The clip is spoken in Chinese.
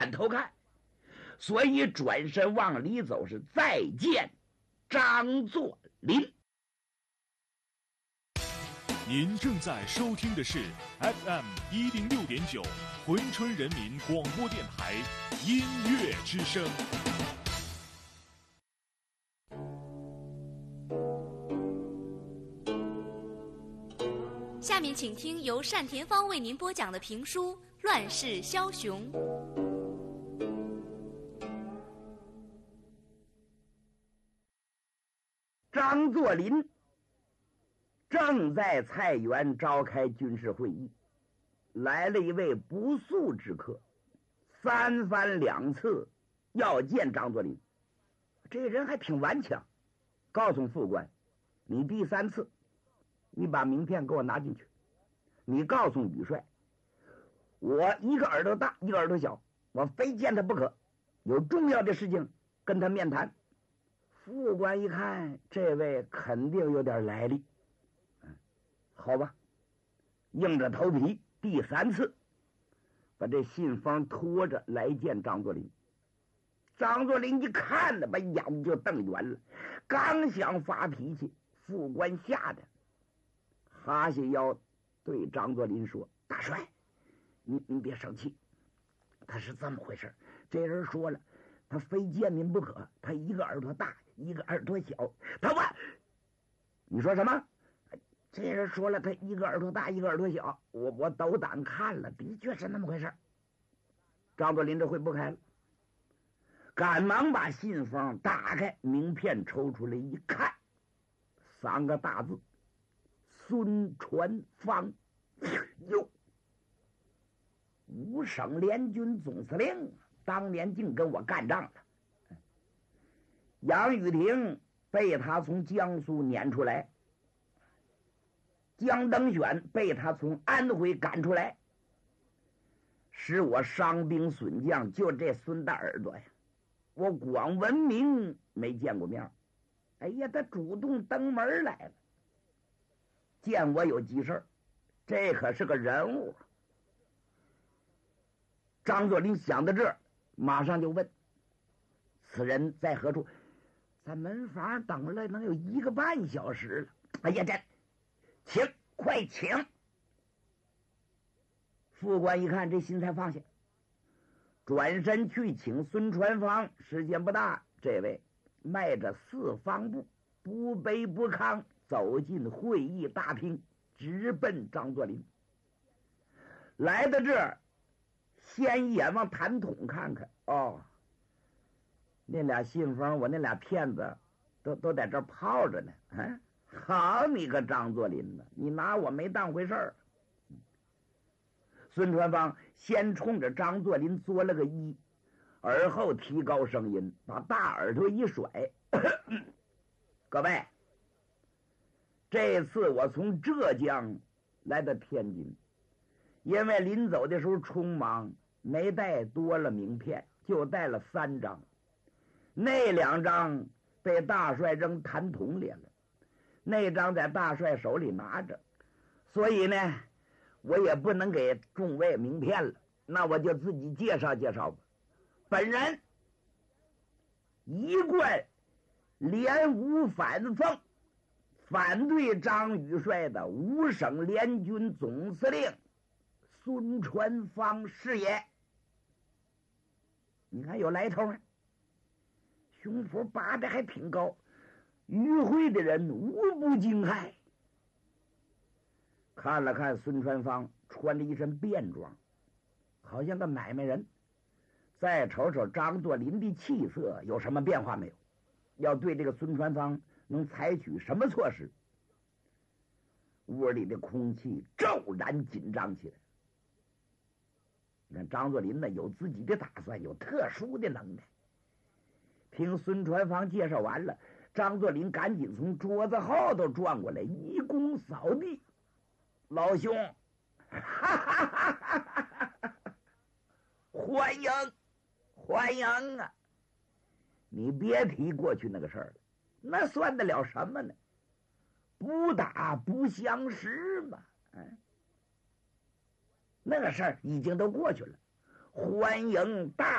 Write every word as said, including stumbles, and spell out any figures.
头看，所以转身往里走，是再见张作霖。 您正在收听的是 F M 一零六点九珲春人民广播电台音乐之声。 下面请听由单田芳为您播讲的评书《乱世枭雄》。 张作霖正在菜园召开军事会议，来了一位不速之客，三番两次要见张作霖。这人还挺顽强，告诉副官，你第三次你把名片给我拿进去，你告诉宇帅，我一个耳朵大一个耳朵小，我非见他不可，有重要的事情跟他面谈。副官一看这位肯定有点来历，嗯，好吧，硬着头皮第三次把这信封拖着来见张作霖。张作霖一看了，把眼睛就瞪圆了，刚想发脾气，副官吓得哈下腰对张作霖说，大帅，您您别生气，他是这么回事，这人说了，他非见您不可，他一个耳朵大一个耳朵小，他问你说什么？这人说了，他一个耳朵大一个耳朵小，我我斗胆看了，的确是那么回事。张作霖这回不开了，赶忙把信封打开，名片抽出来一看，三个大字，孙传芳。哟，五省联军总司令，当年竟跟我干仗了。杨宇霆被他从江苏撵出来，江登选被他从安徽赶出来，使我伤兵损将，就这孙大耳朵呀，我光闻名没见过面。哎呀，他主动登门来了，见我有急事，这可是个人物。张作霖想到这儿，马上就问，此人在何处？在门房等了能有一个半小时了。哎呀，这请快请。副官一看这心才放下，转身去请孙传芳。时间不大，这位迈着四方步，不卑不亢走进会议大厅，直奔张作霖。来到这儿，先一眼往痰桶看看，哦，那俩信封，我那俩骗子都都在这儿泡着呢。啊，好你个张作霖呢，你拿我没当回事儿。孙传芳先冲着张作霖作了个揖，而后提高声音，把大耳朵一甩，各位，这次我从浙江来到天津，因为临走的时候匆忙，没带多了名片，就带了三张，那两张被大帅扔痰桶里了，那张在大帅手里拿着，所以呢我也不能给众位名片了，那我就自己介绍介绍吧。本人一贯联吴反奉，反对张宇帅的五省联军总司令孙传芳是也。你看有来头啊，胸脯拔得还挺高，与会的人无不惊骇。看了看孙传芳，穿着一身便装，好像个买卖人。再瞅瞅张作霖的气色有什么变化没有？要对这个孙传芳能采取什么措施？屋里的空气骤然紧张起来。你看张作霖呢，有自己的打算，有特殊的能耐。听孙传芳介绍完了，张作霖赶紧从桌子后头转过来，一躬扫地。老兄，哈哈哈哈哈！欢迎，欢迎啊！你别提过去那个事儿了，那算得了什么呢？不打不相识嘛，嗯，那个事儿已经都过去了。欢迎大